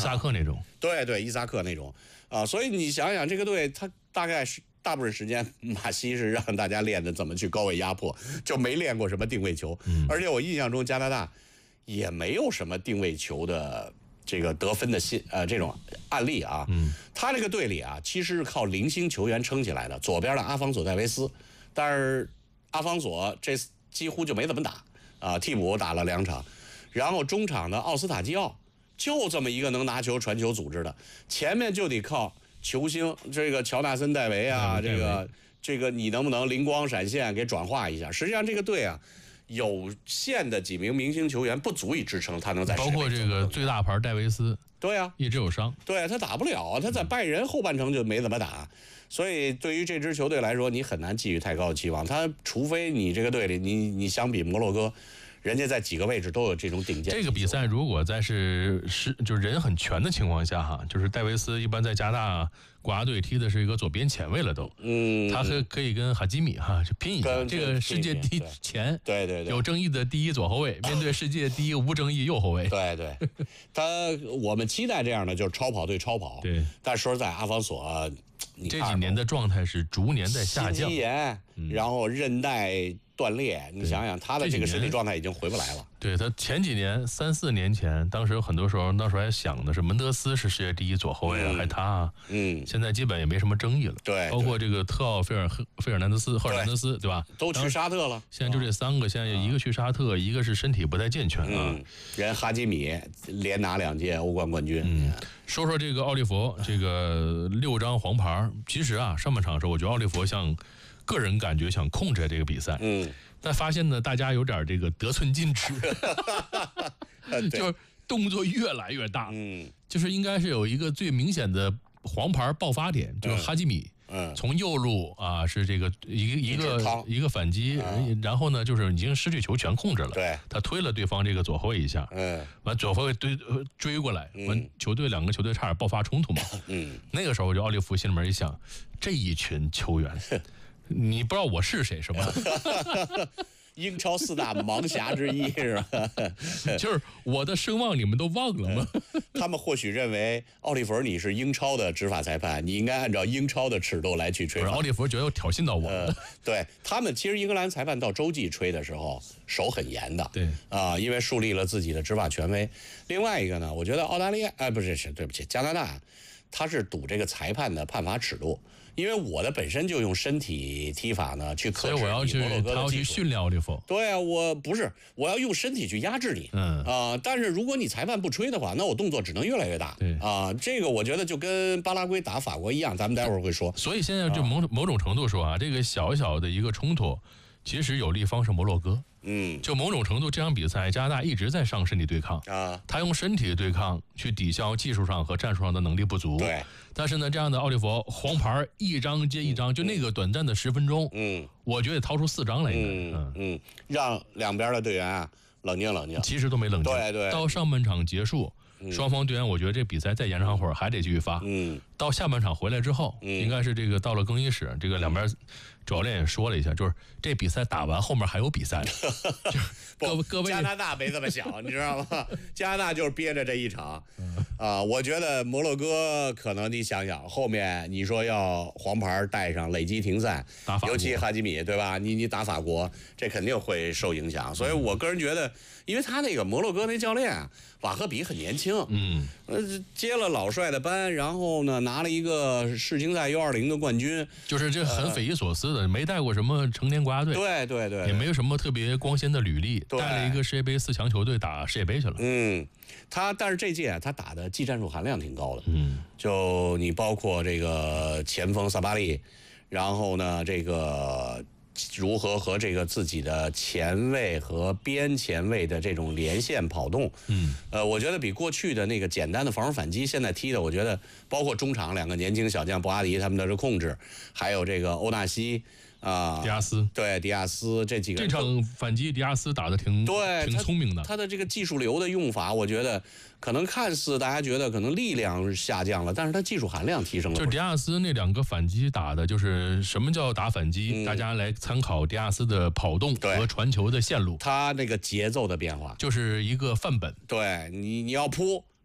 萨克那种， 对，伊萨克那种啊，所以你想想这个队，他大概是大部分时间马西是让大家练的怎么去高位压迫，就没练过什么定位球。而且我印象中加拿大也没有什么定位球的这个得分的这种案例啊。他这个队里啊，其实是靠零星球员撑起来的。左边的阿方索戴维斯，但是阿方索这几乎就没怎么打啊，替补打了2场。然后中场的奥斯塔基奥就这么一个能拿球传球组织的，前面就得靠球星这个乔纳森戴维啊，这个你能不能灵光闪现给转化一下？实际上这个队啊，有限的几名明星球员不足以支撑他能在， 包括这个最大牌戴维斯， 对啊， 一直有伤， 对他打不了啊，他在拜仁后半程就没怎么打，所以对于这支球队来说，你很难寄予太高的期望。他除非你这个队里，你相比摩洛哥，人家在几个位置都有这种顶尖。这个比赛如果在就是人很全的情况下哈，就是戴维斯一般在加拿大国家队踢的是一个左边前卫了都，他可以跟哈基米哈拼一下，这个世界第前， 对， 有争议的第一左后卫，面对世界第一无争议右后卫， 对，我们期待这样的就是超跑对超跑， 对， 但说实在，阿方索这几年的状态是逐年在下降， 心肌炎，然后韧带断裂，你想想他的这个身体状态已经回不来了。 对，他前几年3、4年前，当时有很多时候，当时还想的是门德斯是世界第一左后卫啊，还他啊，现在基本也没什么争议了。 对， 包括这个特奥赫尔南德斯，对吧？ 都去沙特了。 现在就这3个，现在一个去沙特，一个是身体不太健全啊。 人哈基米连拿2届欧冠冠军。 说说这个奥利弗，这个6张黄牌，其实啊，上半场的时候，我觉得奥利弗个人感觉想控制这个比赛，但发现呢，大家有点这个得寸进尺，就是动作越来越大，就是应该是有一个最明显的黄牌爆发点，就是哈基米，从右路啊是这个一个反击，然后呢就是已经失去球权控制了， 对， 他推了对方这个左后卫一下，完左后卫追过来，完两个球队差点爆发冲突嘛，那个时候就奥利弗心里面一想，这一群球员。你不知道我是谁是吧？ 英超4大盲侠之一是吧？ 就是我的声望你们都忘了吗？ 他们或许认为奥利弗你是英超的执法裁判，你应该按照英超的尺度来去吹。 奥利弗觉得又挑衅到我了。 对他们，其实英格兰裁判到洲际吹的时候手很严的。 对啊，因为树立了自己的执法权威。另外一个呢，我觉得澳大利亚对不起，加拿大，他是赌这个裁判的判罚尺度。因为我的本身就用身体踢法呢去克制摩洛哥的技术， 所以我要去训练奥利弗。 对啊，我要用身体去压制你，但是如果你裁判不吹的话，那我动作只能越来越大，这个我觉得就跟巴拉圭打法国一样，咱们待会儿会说。 所以现在就某种程度说啊，这个小小的一个冲突，其实有利方是摩洛哥。就某种程度，这场比赛加拿大一直在上身体对抗啊， 他用身体对抗去抵消技术上和战术上的能力不足。 对， 但是呢，这样的奥利弗黄牌一张接一张，就那个短暂的10分钟，我觉得掏出4张来， 让两边的队员啊冷静冷静， 其实都没冷静。 对， 到上半场结束。双方队员，我觉得这比赛再延长会儿还得继续发。到下半场回来之后，应该是这个到了更衣室，这个两边主教练也说了一下，就是这比赛打完后面还有比赛。各位， 加拿大没这么想，你知道吗？加拿大就是憋着这一场。我觉得摩洛哥可能你想想，后面你说要黄牌带上，累积停赛，尤其哈基米对吧？你打法国，这肯定会受影响。所以我个人觉得，因为他那个摩洛哥那教练啊，瓦赫比很年轻，接了老帅的班，然后呢拿了一个世青赛U20的冠军， 就是这很匪夷所思的，没带过什么成年国家队， 对， 也没有什么特别光鲜的履历，带了一个世界杯4强球队打世界杯去了。 但是这届他打的技战术含量挺高的，就你包括这个前锋萨巴利，然后呢这个。如何和这个自己的前卫和边前卫的这种连线跑动，我觉得比过去的那个简单的防守反击，现在踢的，我觉得包括中场2个年轻小将博阿迪他们的这控制，还有这个欧纳西。迪亚斯这几个这场反击，迪亚斯打得挺聪明的。 他的这个技术流的用法，我觉得可能看似大家觉得可能力量下降了，但是他技术含量提升了。 就迪亚斯那2个反击打的，就是什么叫打反击？大家来参考迪亚斯的跑动和传球的线路， 他那个节奏的变化， 就是一个范本。 对你要扑。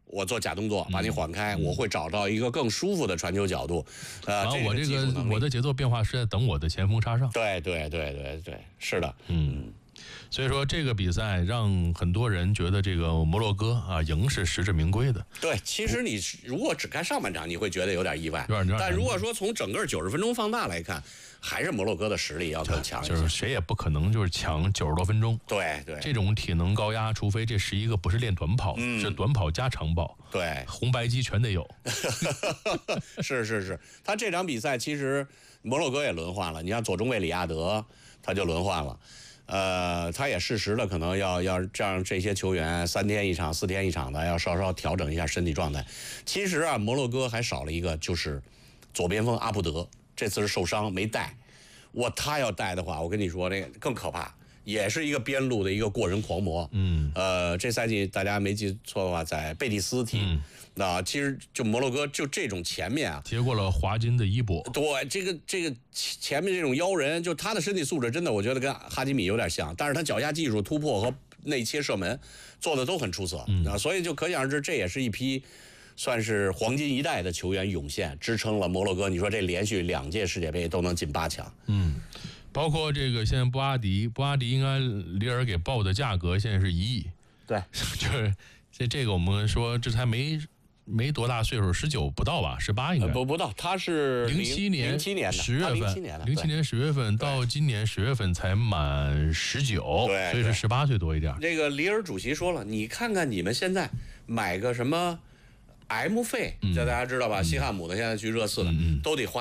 我做假动作把你缓开，我会找到一个更舒服的传球角度。 然后我的节奏变化是在等我的前锋插上。 对，是的， 所以说这个比赛让很多人觉得这个摩洛哥啊赢是实至名归的。 对，其实你如果只看上半场，你会觉得有点意外。但如果说从整个90分钟放大来看，还是摩洛哥的实力要更强一些。 就是谁也不可能就是抢90多分钟。 对， 这种体能高压，除非这11个不是练短跑，是短跑加长跑。 对， 红白机全得有。 是，他这场比赛其实摩洛哥也轮换了，你像左中卫里亚德他就轮换了。他也适时的可能要让这些球员3天一场、4天一场的，要稍稍调整一下身体状态。其实啊，摩洛哥还少了一个，就是左边锋阿布德，这次是受伤没带。他要带的话，我跟你说，那个更可怕，也是一个边路的一个过人狂魔。这赛季大家没记错的话，在贝蒂斯踢。那其实就摩洛哥就这种前面啊， 接过了华金的衣钵。 对，这个前面这种妖人，就他的身体素质真的，我觉得跟哈基米有点像，但是他脚下技术、突破和内切射门做的都很出色。所以就可想而知，这也是一批算是黄金一代的球员涌现，支撑了摩洛哥。你说这连续2届世界杯都能进8强。 包括这个现在布阿迪应该里尔给报的价格现在是1亿。 对， 就是这个我们说这才没多大岁数，19不到吧，18应该不到，他是 07年 10月份 ，07年10月份到今年10月份才满19， 对， 所以是18岁多一点。 这个里尔主席说了，你看看你们现在买个什么 M 费，这大家知道吧？西汉姆的现在去热刺的都得花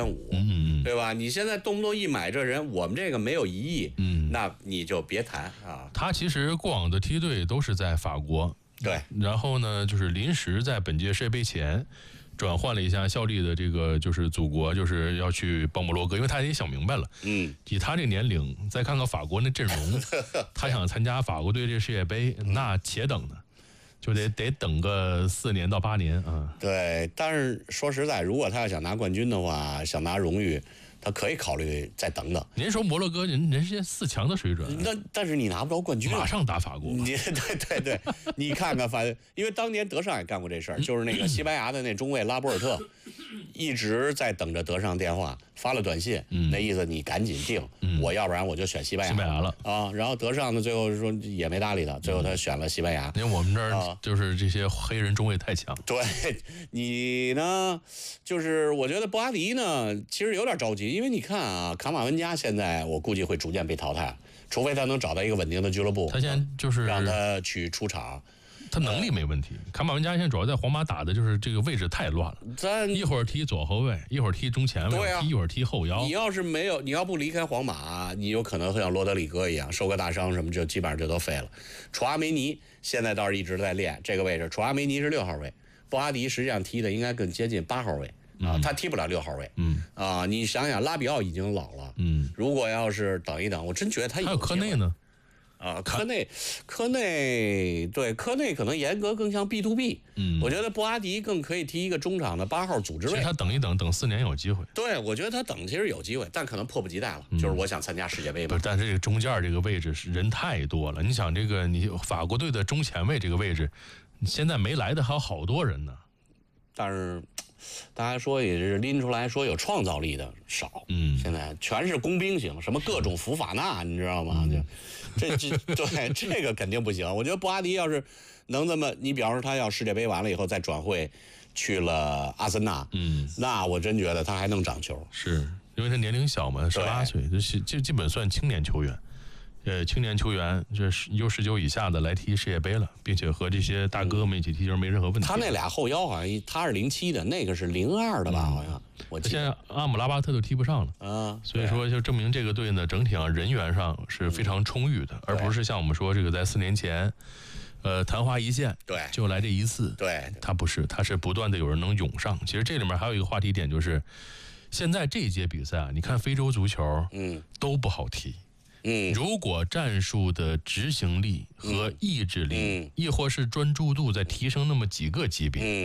7500，对吧？你现在动不动一买这人，我们这个没有1亿，那你就别谈啊。 他其实过往的梯队都是在法国。 对，然后呢，就是临时在本届世界杯前转换了一下效力的这个就是祖国，就是要去帮摩洛哥，因为他也想明白了，以他这年龄，再看看法国那阵容，他想参加法国队这世界杯，那且等呢，就得等个4年到8年啊。 对，但是说实在，如果他要想拿冠军的话，想拿荣誉，他可以考虑再等等。 您说摩洛哥人家4强的水准， 但是你拿不着冠军， 马上打法国。 对，你看看，因为当年德尚也干过这事儿，就是那个西班牙的那中卫拉波尔特，一直在等着德尚电话，发了短信，那意思你赶紧定，我要不然我就选西班牙了啊。然后德尚呢，最后说也没搭理他，最后他选了西班牙。 因为我们这儿就是这些黑人中卫太强。 对，你呢，就是我觉得布阿迪呢，其实有点着急。因为你看啊，卡马文加现在我估计会逐渐被淘汰，除非他能找到一个稳定的俱乐部， 他现在就是让他去出场。 他能力没问题，卡马文加现在主要在皇马打的就是这个位置太乱了，一会儿踢左后卫，一会儿踢中前卫，一会儿踢后腰。 你要不离开皇马，你有可能会像罗德里戈一样受个大伤什么，就基本上就都废了。楚阿梅尼现在倒是一直在练这个位置，楚阿梅尼是6号位，布阿迪实际上踢的应该更接近8号位。他踢不了6号位。你想想，拉比奥已经老了。如果要是等一等，我真觉得他还有科内呢。 科内可能严格更像 B to B。我觉得布阿迪更可以踢一个中场的8号组织位。 其实他等一等4年有机会。 对，我觉得他等其实有机会，但可能迫不及待了。就是我想参加世界杯嘛。 但是这个中间这个位置人太多了，你想你法国队的中前卫这个位置，现在没来的还有好多人呢。 但是大家说也是拎出来说有创造力的少，现在全是工兵型，什么各种福法纳，你知道吗？对，这个肯定不行。我觉得布阿迪要是能这么，你比方说他要世界杯完了以后再转会去了阿森纳，那我真觉得他还能长球。 是因为他年龄小嘛，18岁，就基本算青年球员。青年球员这U19以下的来踢世界杯了，并且和这些大哥们一起踢球没任何问题。 他那俩后腰好像他是07的，那个是02的吧？好像我记得。 现在阿姆拉巴特都踢不上了所以说就证明这个队呢整体上人员上是非常充裕的，而不是像我们说这个在4年前，昙花一现， 对， 就来这一次， 对， 他不是，他是不断的有人能涌上。其实这里面还有一个话题点就是，现在这一届比赛啊，你看非洲足球，都不好踢。如果战术的执行力和意志力，亦或是专注度再提升那么几个级别，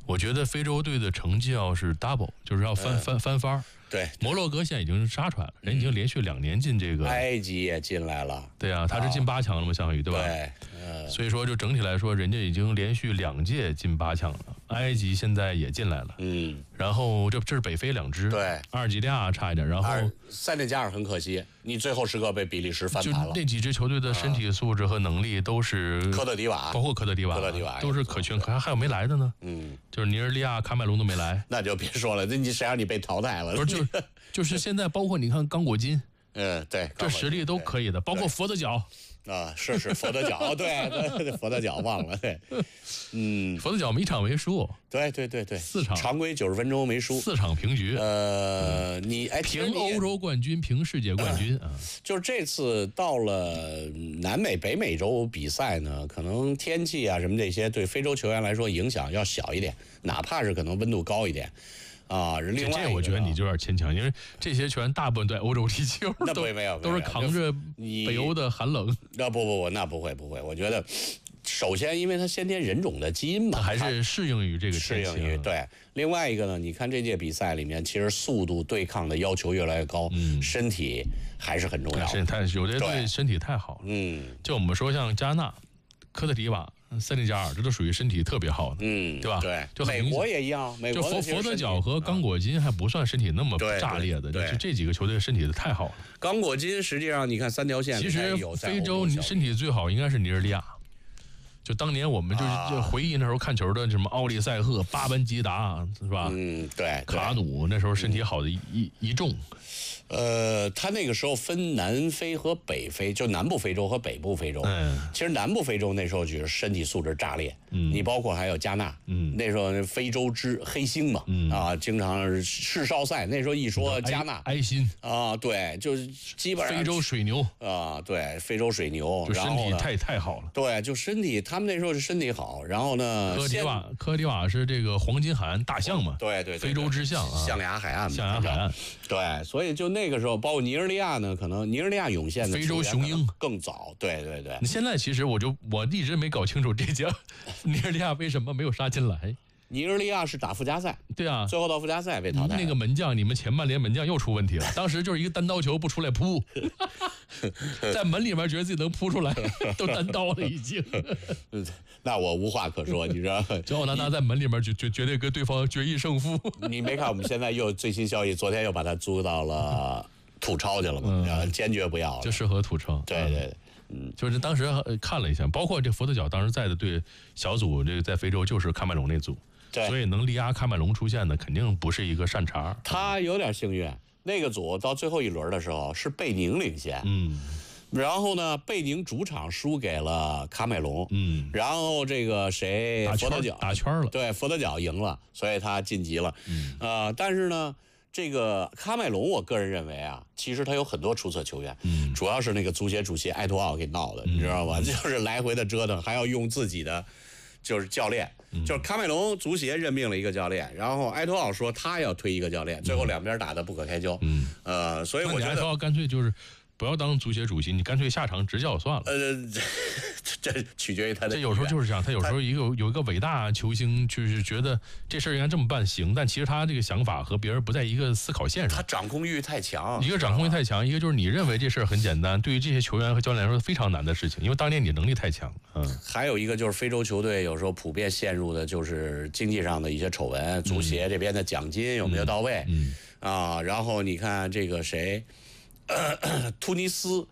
我觉得非洲队的成绩要是 double， 就是要翻番。 对， 摩洛哥现在已经杀出来了，人已经连续2年进这个。 埃及也进来了。 对啊，他是进8强了嘛，相当于对吧？ 对， 所以说就整体来说，人家已经连续2届进8强了。埃及现在也进来了，然后这是北非2支， 对， 阿尔及利亚差一点，然后塞内加尔很可惜，你最后时刻被比利时翻盘了。 就那几支球队的身体素质和能力都是科特迪瓦， 包括科特迪瓦都是可圈，还有没来的呢？就是尼日利亚、喀麦隆都没来， 那就别说了，那谁让你被淘汰了？ 不是就是现在，包括你看刚果金， 对， 这实力都可以的，包括佛得角。 是佛得角，对，佛得角忘了，对， 佛得角没一场没输， 对 ，4场常规90分钟没输 ，4场平局， 你平欧洲冠军，平世界冠军啊， 就是这次到了南美、北美洲比赛呢，可能天气啊什么这些对非洲球员来说影响要小一点，哪怕是可能温度高一点。另外这我觉得你就有点牵强，因为这些球员大部分在欧洲踢球，都是扛着北欧的寒冷。 不，那不会。我觉得，首先因为他先天人种的基因嘛， 还是适应于这个天气。 对。另外一个呢，你看这届比赛里面，其实速度对抗的要求越来越高，身体还是很重要。 有的队身体太好了。就我们说像加纳、科特迪瓦、塞内加尔，这都属于身体特别好的，对吧？ 对， 就美国也一样，美国就佛得角和刚果金还不算身体那么炸裂的，就这几个球队身体太好了。 刚果金实际上你看3条线， 其实非洲身体最好应该是尼日利亚。就当年我们就回忆那时候看球的什么奥利塞赫、巴班吉达，是吧？ 对， 卡努那时候身体好的一众。 他那个时候分南非和北非，就南部非洲和北部非洲。其实南部非洲那时候就是身体素质炸裂。你包括还有加纳，那时候非洲之黑星嘛，经常世少赛。那时候一说加纳， 埃辛对，就是基本上非洲水牛对，非洲水牛， 就身体太好了。 对，就身体，他们那时候是身体好。然后呢， 科迪瓦是这个黄金海岸大象嘛， 对， 非洲之象啊， 象牙海岸，对，所以就那个时候，包括尼日利亚呢，可能尼日利亚涌现的非洲雄鹰更早，对。 现在其实我一直没搞清楚这届尼日利亚为什么没有杀进来。 尼日利亚是打附加赛， 对啊， 最后到附加赛被淘汰。 那个门将，你们前半联门将又出问题了，当时就是一个单刀球不出来扑，在门里面觉得自己能扑出来，都单刀了已经。 那我无话可说，你知道？ 就奥纳纳在门里面绝对跟对方决一胜负。 你没看我们现在又最新消息，昨天又把他租到了土超去了嘛？坚决不要了， 就适合土超。 对。 就是当时看了一下，包括这佛得角当时在的队小组，这个在非洲就是喀麦隆那组，所以能力压喀麦隆出现的肯定不是一个善茬。 他有点幸运，那个组到最后一轮的时候是贝宁领先，然后呢，贝宁主场输给了喀麦隆，然后这个佛得角打圈了， 对，佛得角赢了，所以他晋级了，但是呢。这个喀麦隆，我个人认为其实他有很多出色球员，主要是那个足协主席埃托奥给闹的，你知道吧？就是来回的折腾，还要用自己的，就是教练，就是喀麦隆足协任命了一个教练，然后埃托奥说他要推一个教练，最后两边打得不可开交，所以我觉得埃托奥干脆就是不要当足协主席，你干脆下场执教算了。 这取决于他的。 这有时候就是这样，他有时候有一个伟大球星，就是觉得这事儿应该这么办行，但其实他这个想法和别人不在一个思考线上。 他掌控欲太强， 一个掌控欲太强，一个就是你认为这事儿很简单，对于这些球员和教练来说非常难的事情，因为当年你能力太强。 还有一个就是非洲球队有时候普遍陷入的就是经济上的一些丑闻，足协这边的奖金有没有到位？然后你看这个谁，突尼斯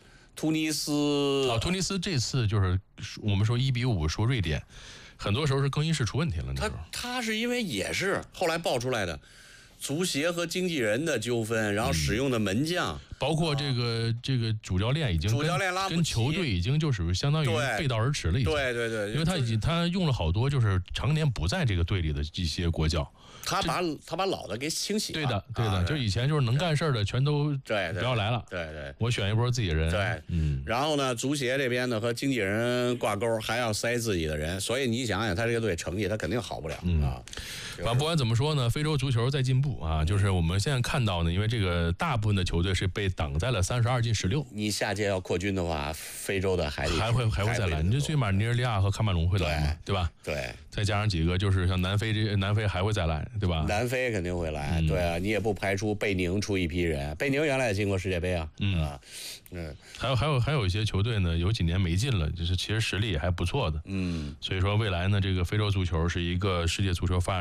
这次就是我们说1-5输瑞典，很多时候是更衣室出问题了。 他是因为也是后来爆出来的，足协和经纪人的纠纷，然后使用的门将， 包括这个主教练已经跟球队已经就属于相当于背道而驰了。 对， 因为他用了好多就是常年不在这个队里的一些国脚。 他把老的给清洗了。对的，就以前就是能干事的全都不要来了。 对， 我选一波自己人。 对，然后呢，足协这边呢和经纪人挂钩，还要塞自己的人，所以你想想，他这个队成绩他肯定好不了不管怎么说呢，非洲足球在进步啊，就是我们现在看到呢，因为这个大部分的球队是被挡在了32进16。 你下届要扩军的话，非洲的还会再来，你这最起码尼日利亚和喀麦隆会来嘛，对吧？ 对， 再加上几个就是像南非还会再来，对吧？ 南非肯定会来，对啊，你也不排除贝宁出一批人，贝宁原来也进过世界杯啊， 还有一些球队呢，有几年没进了，就是其实实力也还不错的，所以说未来呢，这个非洲足球是一个世界足球发展